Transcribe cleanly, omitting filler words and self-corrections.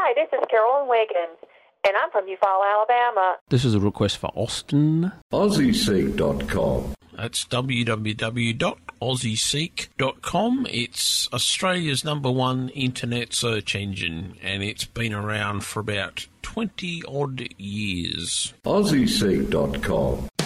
Hi, this is Carolyn Wiggins, and I'm from Eufaula, Alabama. This is a request for Austin. AussieSeek.com. That's www.aussieseek.com. It's Australia's #1 internet search engine, and it's been around for about 20-odd years. AussieSeek.com.